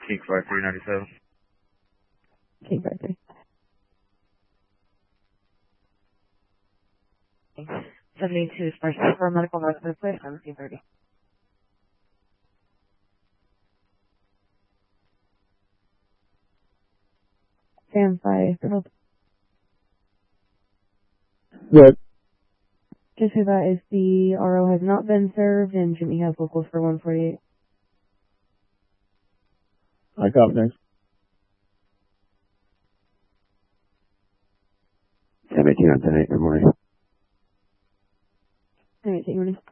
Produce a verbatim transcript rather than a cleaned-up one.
King five three ninety-seven. King five three. seventy-two Sparks for medical resident, please, seventeen thirty. Sam five. What? Just so that is the R O has not been served and Jimmy has locals for one forty-eight. I got next. seventeen on ten eight, good morning. Alright, good morning.